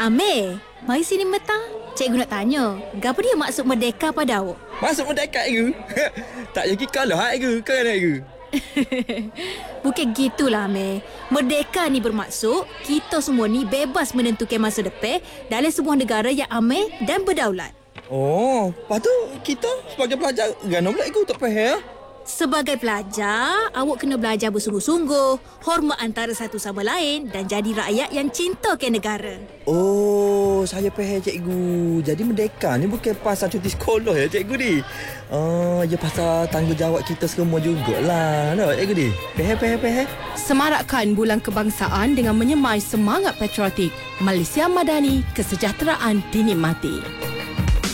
Amir, mari sini metang. Cikgu nak tanya, apa dia maksud merdeka pada awak? Masuk mendekat ke? Tak jadi kalah ke? Kan ke? Bukan gitulah, Amir. Merdeka ni bermaksud kita semua ni bebas menentukan masa depan dalam sebuah negara yang aman dan berdaulat. Oh, lepas tu kita sebagai pelajar gana pula ikut tak faham. Sebagai pelajar, awak kena belajar bersungguh-sungguh, hormat antara satu sama lain dan jadi rakyat yang cintakan negara. Oh, saya faham cikgu. Jadi merdeka ni bukan pasal cuti sekolah ya cikgu ni. Ya pasal tanggungjawab kita semua jugalah. Tak cikgu ni? Faham. Semarakkan Bulan Kebangsaan dengan menyemai semangat patriotik. Malaysia Madani, kesejahteraan dinikmati.